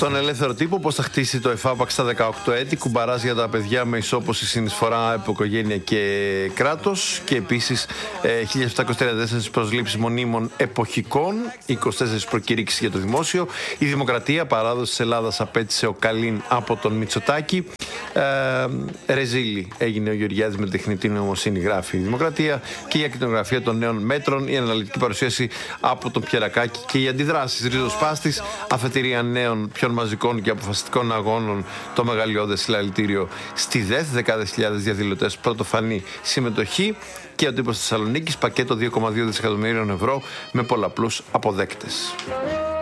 Στον Ελεύθερο Τύπο, πώς θα χτίσει το ΕΦΑΠΑΚ στα 18 έτη, κουμπαράς για τα παιδιά με ισόποση συνεισφορά από οικογένεια και κράτος, και επίσης 1734 προσλήψεις μονίμων εποχικών, 24 προκηρύξεις για το δημόσιο. Η Δημοκρατία, παράδοση της Ελλάδας, απέτησε ο Καλίν από τον Μητσοτάκη. Ρεζίλη έγινε ο Γεωργιάδης με τεχνητή νοημοσύνη, γράφει η Δημοκρατία. Και η ακτινογραφία των νέων μέτρων, η αναλυτική παρουσίαση από τον Πιερακάκη και οι αντιδράσεις ριζοσπάστης, αφετηρία νέων πιο μαζικών και αποφασιστικών αγώνων, το μεγαλειώδες συλλαλητήριο στη ΔΕΘ, δεκάδες χιλιάδες διαδηλωτές, πρωτοφανή συμμετοχή. Και ο τύπος Θεσσαλονίκης, πακέτο 2,2 δισεκατομμυρίων ευρώ με πολλαπλούς αποδέκτες.